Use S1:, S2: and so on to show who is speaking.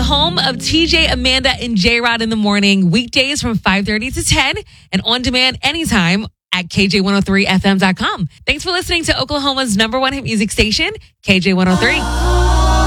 S1: home of TJ, Amanda, and J-Rod in the morning, weekdays from 5:30 to 10, and on demand anytime at KJ103FM.com. Thanks for listening to Oklahoma's #1 hit music station, KJ103.